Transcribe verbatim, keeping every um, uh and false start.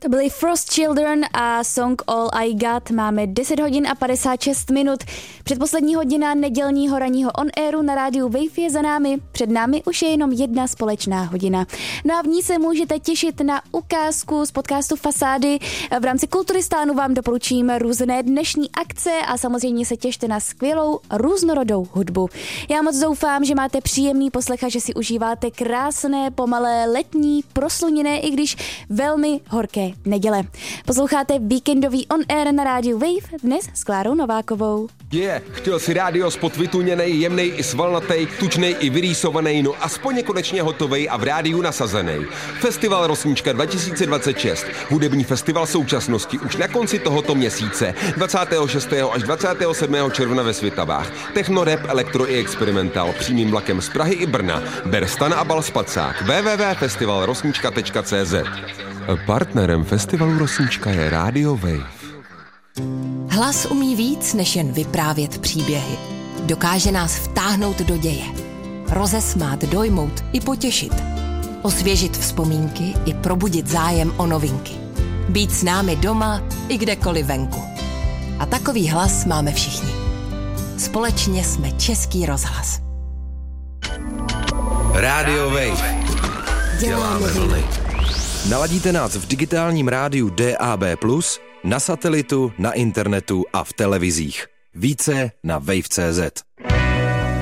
To byly Frost Children a song All I Got. Máme deset hodin a padesát šest minut. Předposlední hodina nedělního ranního on-airu na rádiu Wave je za námi. Před námi už je jenom jedna společná hodina. No a v ní se můžete těšit na ukázku z podcastu Fasády. V rámci Kulturistánu vám doporučím různé dnešní akce a samozřejmě se těšte na skvělou různorodou hudbu. Já moc doufám, že máte příjemný poslech a že si užíváte krásné, pomalé, letní, prosluněné, i když velmi horké neděle. Posloucháte víkendový on-air na rádiu Wave dnes s Klárou Novákovou. Je, yeah, chtěl si rádio spot vytuněnej, jemnej i svalnatej, tučnej i vyrýsovanej, no aspoň je konečně hotovej a v rádiu nasazenej. Festival Rosnička dva tisíce dvacet šest, hudební festival současnosti už na konci tohoto měsíce, dvacátého šestého až dvacátého sedmého června ve Svitavách. Techno, rap, elektro i experimentál, přímým vlakem z Prahy i Brna. Ber stan a bal spacák. w w w tečka festival rosnička tečka c z. Partnerem festivalu Rosnička je Radio Wave. Hlas umí víc, než jen vyprávět příběhy. Dokáže nás vtáhnout do děje. Rozesmát, dojmout i potěšit. Osvěžit vzpomínky i probudit zájem o novinky. Být s námi doma i kdekoliv venku. A takový hlas máme všichni. Společně jsme Český rozhlas. Radio Wave. Děláme vlny. Naladíte nás v digitálním rádiu D A B plus, na satelitu, na internetu a v televizích. Více na wave tečka cé zet.